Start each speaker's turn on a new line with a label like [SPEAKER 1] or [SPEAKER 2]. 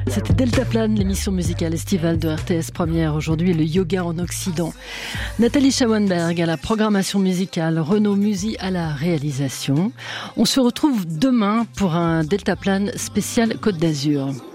[SPEAKER 1] C'était Deltaplane, l'émission musicale estivale de RTS Première. Aujourd'hui, le yoga en Occident. Nathalie Schauenberg à la programmation musicale, Renaud Musy à la réalisation. On se retrouve demain pour un Deltaplane spécial Côte d'Azur.